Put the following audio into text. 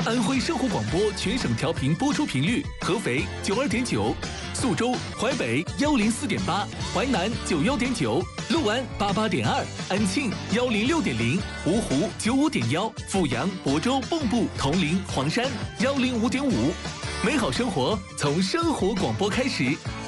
安徽生活广播全省调频播出频率：合肥92.9，宿州、淮北104.8，淮南91.9，六安88.2，安庆106.0，芜湖95.1，阜阳、亳州、蚌埠、铜陵、黄山105.5。美好生活从生活广播开始，